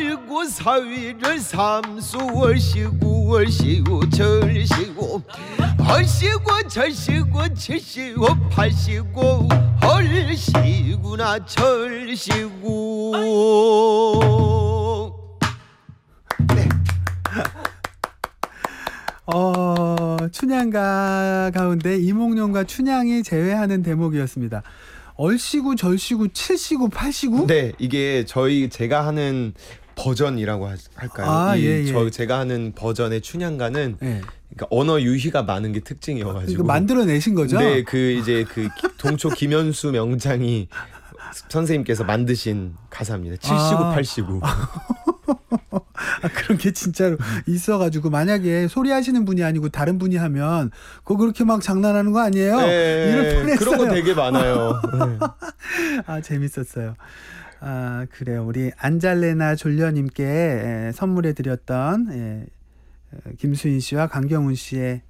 월고 사위를 삼수 월시고 월시고 절시고 헐시고 절시고 칠시고 팔시고 헐시구나 절시고. 네. 춘향가 가운데 이몽룡과 춘향이 제외하는 대목이었습니다. 얼씨구 절씨구 칠씨구 팔씨구? 네, 이게 제가 하는 버전이라고 할까요? 제가 하는 버전의 춘향가는 그러니까 언어 유희가 많은 게 특징이어가지고 만들어내신 거죠? 네, 그 동초 김현수 명장이 선생님께서 만드신 가사입니다. 칠시구 팔시구. 그런 게 진짜로 있어가지고 만약에 소리하시는 분이 아니고 다른 분이 하면 그거 그렇게 막 장난하는 거 아니에요? 네, 이럴 뻔했어요. 그런 거 되게 많아요. 재밌었어요. 그래요. 우리 안잘레나 졸려님께 선물해드렸던 김수인 씨와 강경훈 씨의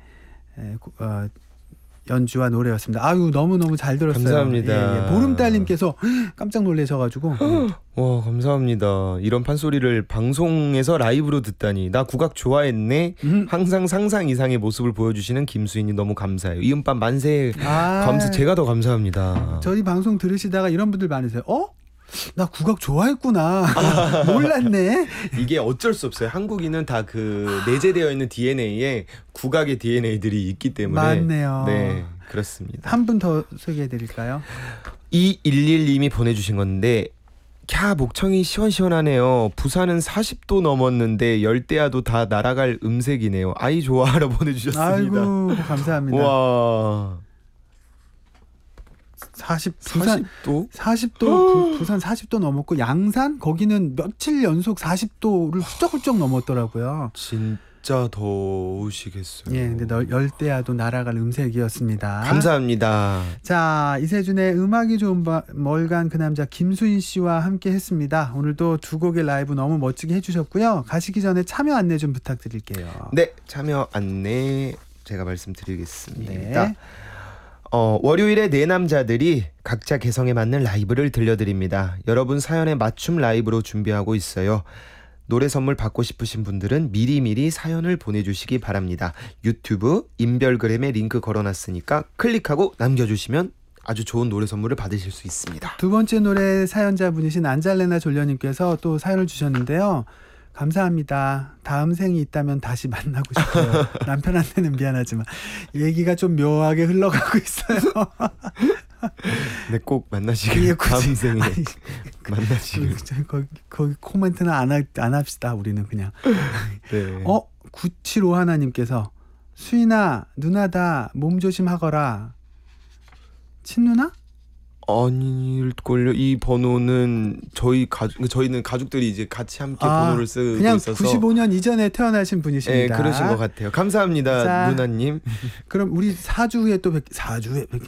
연주와 노래였습니다. 아유, 너무너무 잘 들었어요. 감사합니다. 보름달님께서 깜짝 놀라셔가지고. 와, 감사합니다. 이런 판소리를 방송에서 라이브로 듣다니. 나 국악 좋아했네. 항상 상상 이상의 모습을 보여주시는 김수인이 너무 감사해요. 이음밤 만세. 제가 더 감사합니다. 저희 방송 들으시다가 이런 분들 많으세요. 나 국악 좋아했구나. 몰랐네. 이게 어쩔 수 없어요. 한국인은 다 내재되어 있는 DNA에 국악의 DNA들이 있기 때문에. 맞네요. 네, 그렇습니다. 한 분 더 소개해드릴까요? 211님이 보내주신 건데, 목청이 시원시원하네요. 부산은 40도 넘었는데 열대야도 다 날아갈 음색이네요. 아이 좋아하라 보내주셨습니다. 아이고, 감사합니다. 와. 40도? 40도 부산 40도 넘었고 양산 거기는 며칠 연속 40도를 훌쩍훌쩍 넘었더라고요. 진짜 더우시겠어요. 예, 근데 열대야도 날아갈 음색이었습니다. 감사합니다. 자, 이세준의 음악이 좋은 멀간 그 남자 김수인 씨와 함께 했습니다. 오늘도 두 곡의 라이브 너무 멋지게 해주셨고요. 가시기 전에 참여 안내 좀 부탁드릴게요. 네, 참여 안내 제가 말씀드리겠습니다. 네. 월요일에 네 남자들이 각자 개성에 맞는 라이브를 들려드립니다. 여러분 사연에 맞춤 라이브로 준비하고 있어요. 노래 선물 받고 싶으신 분들은 미리미리 사연을 보내주시기 바랍니다. 유튜브 인별그램에 링크 걸어놨으니까 클릭하고 남겨주시면 아주 좋은 노래 선물을 받으실 수 있습니다. 두 번째 노래 사연자분이신 안잘레나 졸려님께서 또 사연을 주셨는데요. 감사합니다. 다음 생이 있다면 다시 만나고 싶어요. 남편한테는 미안하지만 얘기가 좀 묘하게 흘러가고 있어요. 네, 꼭 만나시길. 다음 생에 만나시길. 거기 코멘트는 안 합시다. 우리는 그냥. 네. 975 하나님께서 수인아 누나다 몸 조심하거라. 친누나? 아닐걸요. 이 번호는 저희는 가족들이 이제 같이 함께 번호를 쓰고 그냥 있어서 95년 이전에 태어나신 분이십니다. 네, 그러신 것 같아요. 감사합니다. 자, 누나님. 그럼 우리 4주 후에 또 4주에